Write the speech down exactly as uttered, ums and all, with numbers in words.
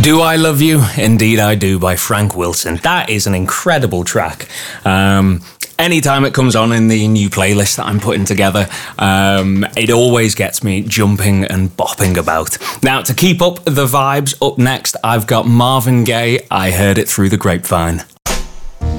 Do I Love You? Indeed I Do by Frank Wilson. That is an incredible track. Um, anytime it comes on in the new playlist that I'm putting together, um, it always gets me jumping and bopping about. Now, to keep up the vibes, up next, I've got Marvin Gaye, I Heard It Through the Grapevine.